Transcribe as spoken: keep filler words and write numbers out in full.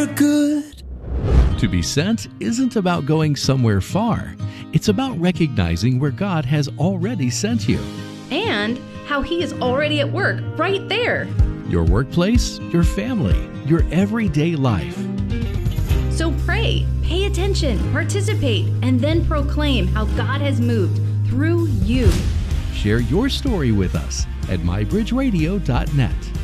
are good. To be sent isn't about going somewhere far. It's about recognizing where God has already sent you. And how He is already at work right there. Your workplace, your family, your everyday life. So pray, pay attention, participate, and then proclaim how God has moved through you. Share your story with us at my bridge radio dot net.